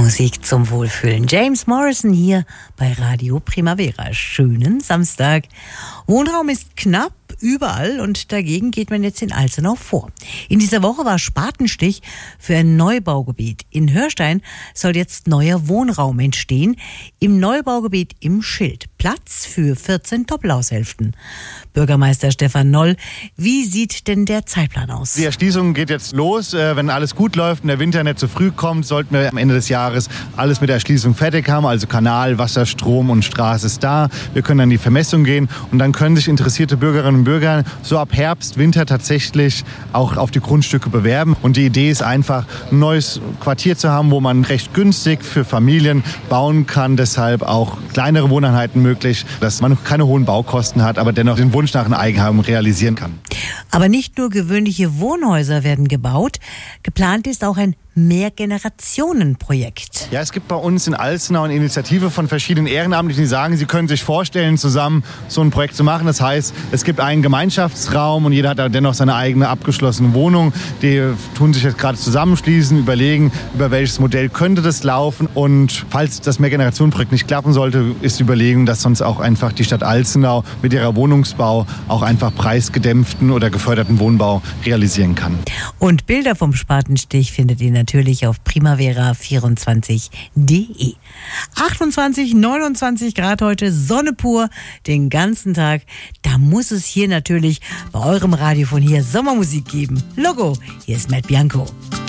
Musik zum Wohlfühlen. James Morrison hier bei Radio Primavera. Schönen Samstag. Wohnraum ist knapp überall und dagegen geht man jetzt in Alzenau vor. In dieser Woche war Spatenstich für ein Neubaugebiet. In Hörstein soll jetzt neuer Wohnraum entstehen. Im Neubaugebiet im Schild. Platz für 14 Doppelhaushälften. Bürgermeister Stefan Noll, wie sieht denn der Zeitplan aus? Die Erschließung geht jetzt los. Wenn alles gut läuft und der Winter nicht zu früh kommt, sollten wir am Ende des Jahres alles mit der Erschließung fertig haben. Also Kanal, Wasser, Strom und Straße ist da. Wir können dann in die Vermessung gehen und dann können sich interessierte Bürgerinnen und Bürger so ab Herbst, Winter tatsächlich auch auf die Grundstücke bewerben. Und die Idee ist einfach, ein neues Quartier zu haben, wo man recht günstig für Familien bauen kann. Deshalb auch kleinere Wohneinheiten möglich, dass man keine hohen Baukosten hat, aber dennoch den Wunsch nach einem Eigenheim realisieren kann. Aber nicht nur gewöhnliche Wohnhäuser werden gebaut. Geplant ist auch ein Mehrgenerationenprojekt. Ja, es gibt bei uns in Alzenau eine Initiative von verschiedenen Ehrenamtlichen, die sagen, sie können sich vorstellen, zusammen so ein Projekt zu machen. Das heißt, es gibt einen Gemeinschaftsraum und jeder hat da dennoch seine eigene abgeschlossene Wohnung. Die tun sich jetzt gerade zusammenschließen, überlegen, über welches Modell könnte das laufen. Und falls das Mehrgenerationenprojekt nicht klappen sollte, ist die Überlegung, dass sonst auch einfach die Stadt Alzenau mit ihrer Wohnungsbau auch einfach preisgedämpften oder geförderten Wohnbau realisieren kann. Und Bilder vom Spatenstich findet ihr natürlich auf primavera24.de. 28, 29 Grad heute, Sonne pur, den ganzen Tag. Da muss es hier natürlich bei eurem Radio von hier Sommermusik geben. Logo, hier ist Matt Bianco.